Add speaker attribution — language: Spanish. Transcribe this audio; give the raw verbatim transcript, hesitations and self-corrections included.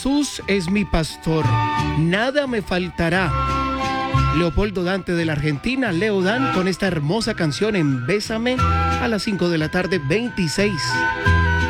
Speaker 1: Jesús es mi pastor, nada me faltará. Leopoldo Dante de la Argentina, Leo Dan, con esta hermosa canción en Bésame a las cinco de la tarde, veintiséis.